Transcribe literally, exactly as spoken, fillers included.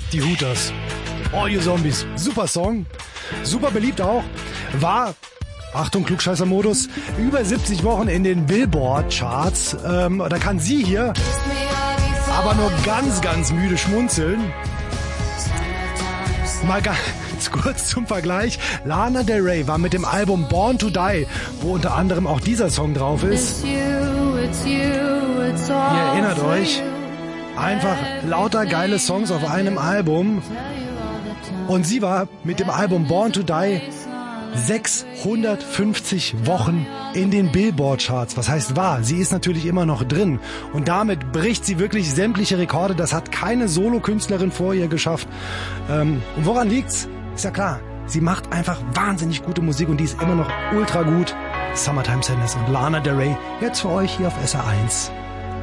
Die Hooters. All You Zombies. Super Song. Super beliebt auch. War, Achtung, Klugscheißer-Modus, über siebzig Wochen in den Billboard-Charts. Ähm, da kann sie hier aber nur ganz, ganz müde schmunzeln. Mal ganz kurz zum Vergleich. Lana Del Rey war mit dem Album Born to Die, wo unter anderem auch dieser Song drauf ist. Ihr erinnert euch, einfach lauter geile Songs auf einem Album. Und sie war mit dem Album Born to Die sechshundertfünfzig Wochen in den Billboard-Charts. Was heißt war? Sie ist natürlich immer noch drin. Und damit bricht sie wirklich sämtliche Rekorde. Das hat keine Solokünstlerin vor ihr geschafft. Ähm, und woran liegt's? Ist ja klar. Sie macht einfach wahnsinnig gute Musik und die ist immer noch ultra gut. Summertime Sadness und Lana Del Rey jetzt für euch hier auf S R eins.